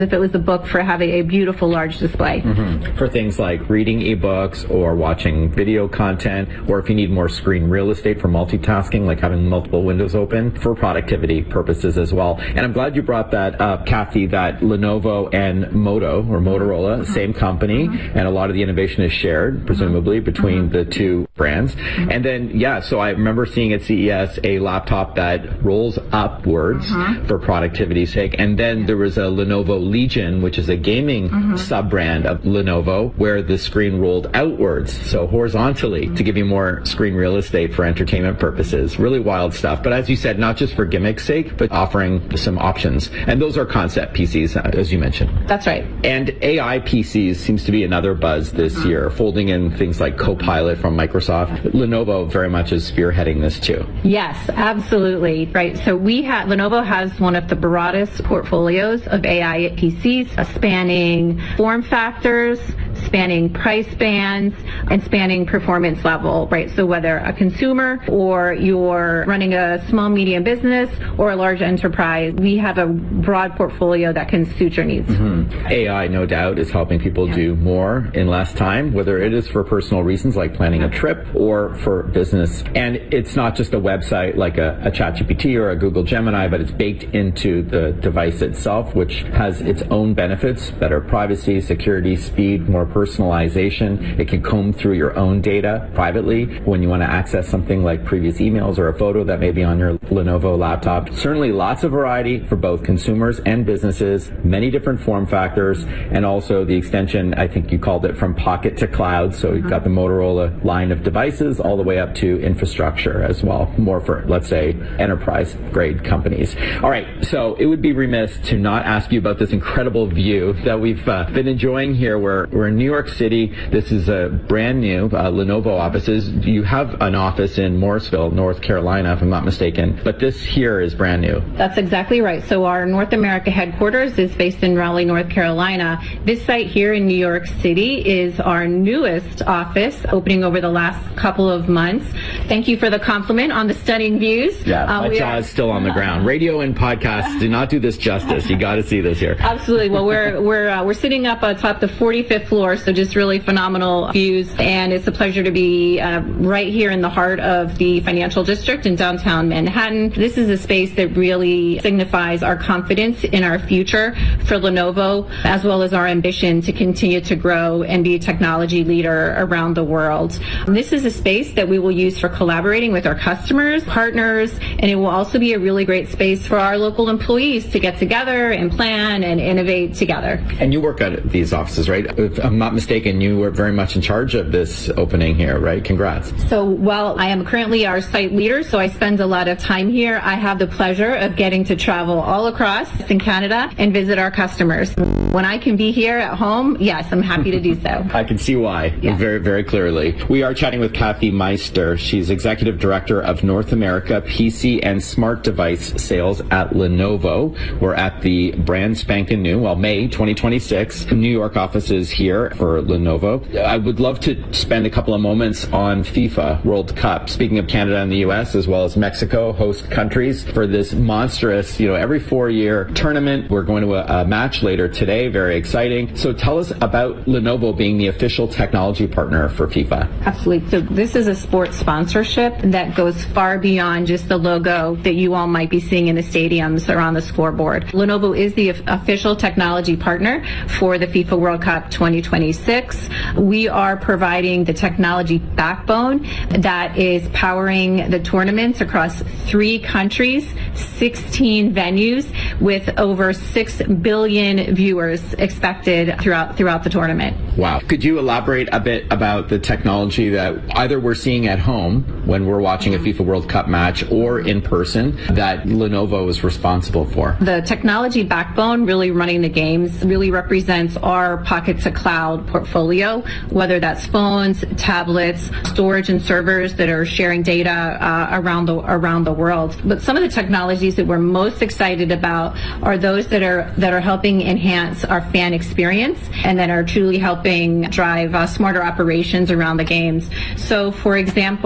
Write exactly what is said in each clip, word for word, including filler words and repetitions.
if it was a book for having a beautiful large display. Mm-hmm. For things like reading ebooks or watching video content, or if you need more screen real estate for multitasking, like having multiple windows open for productivity purposes as well. And I'm glad you brought that up, Kathy, that Lenovo and Moto, or Motorola, mm-hmm. same company, mm-hmm. and a lot of the innovation is shared, presumably, between mm-hmm. the two brands. Mm-hmm. And then, yeah, so I remember seeing at C E S a laptop that rolls upwards mm-hmm. for productivity's sake. And then there was a Lenovo Legion, which is a gaming mm-hmm. sub-brand of Lenovo, where the screen rolled outwards, so horizontally, mm-hmm. to give you more screen real estate for entertainment purposes. Really wild stuff. But as you said, not just for gimmick's sake, but offering some options. And those are concept P Cs, as you mentioned. That's right. And A I P Cs seems to be another buzz this mm-hmm. year, folding in things like Copilot from Microsoft. Lenovo very much is spearheading this too. Yes, absolutely. Right. So we have, Lenovo has one of the broadest portfolios of A I P Cs, uh, spanning form factors, spanning price bands, and spanning performance level, right? So whether a consumer or you're running a small, medium business or a large enterprise, we have a broad portfolio that can suit your needs. Mm-hmm. A I, no doubt, is helping people yeah. do more in less time, whether it is for personal reasons like planning a trip or for business. And it's not just a website like a, a ChatGPT or a Google Gemini, but it's baked into the device itself, which has its own benefits: better privacy, security, speed, more personalization. It can comb through your own data privately when you want to access something like previous emails or a photo that may be on your Lenovo laptop. Certainly lots of variety for both consumers and businesses, many different form factors, and also the extension, I think you called it, from pocket to cloud. So you've got the Motorola line of devices all the way up to infrastructure as well, more for, let's say, enterprise grade companies. All right, so it would be remiss to not ask you about this incredible view that we've uh, been enjoying here. We're, we're in New York City. This is a brand new uh, Lenovo offices. You have an office in Morrisville, North Carolina, if I'm not mistaken, but this here is brand new. That's exactly right. So our North America headquarters is based in Raleigh, North Carolina. This site here in New York City is our newest office, opening over the last couple of months. Thank you for the compliment on the stunning views. Yeah, uh, my jaw is still on the ground. Radio and podcasts do not do this justice. You got to see this here. Absolutely. Well, we're we're uh, we're sitting up atop the forty-fifth floor, so just really phenomenal views, and it's a pleasure to be uh, right here in the heart of the financial district in downtown Manhattan. This is a space that really signifies our confidence in our future for Lenovo, as well as our ambition to continue to grow and be a technology leader around the world. This is a space that we will use for collaborating with our customers, partners, and it will also be a really great space for our local employees to get together and plan and innovate together. And you work at these offices, right? If I'm not mistaken, you were very much in charge of this opening here, right? Congrats. So while I am currently our site leader, so I spend a lot of time here, I have the pleasure of getting to travel all across in Canada and visit our customers. When I can be here at home, yes, I'm happy to do so. I can see why, yeah. very, very clearly. We are chatting with Kathy Meister. She's Executive Director of North America P C and Smart Device Sales at Lenovo. We're at the brand spanking new, well, May twenty twenty-six, New York offices here for Lenovo. I would love to spend a couple of moments on FIFA World Cup. Speaking of Canada and the U S, as well as Mexico, host countries for this monstrous, you know, every four-year tournament. We're going to a, a match later today. Very exciting. So tell us about Lenovo being the official technology partner for FIFA. Absolutely. So this is a sports sponsorship that goes far beyond just the logo that you all might be seeing in the stadiums or on the scoreboard. Lenovo is the official technology partner for the FIFA World Cup twenty twenty-six. We are providing the technology backbone that is powering the tournaments across three countries, sixteen venues, with over six billion viewers expected throughout throughout the tournament. Wow. Could you elaborate a bit about the technology that either we're seeing at home when we're watching a FIFA World Cup match or in person that Lenovo is responsible for? The technology backbone really running the games really represents our pocket to cloud portfolio, whether that's phones, tablets, storage and servers that are sharing data uh, around the around the world. But some of the technologies that we're most excited about are those that are that are helping enhance our fan experience and that are truly helping drive uh, smarter operations around the games. So, for example, FIFA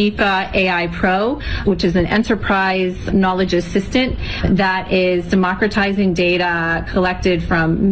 FIFA A I Pro, which is an enterprise knowledge assistant that is democratizing data collected from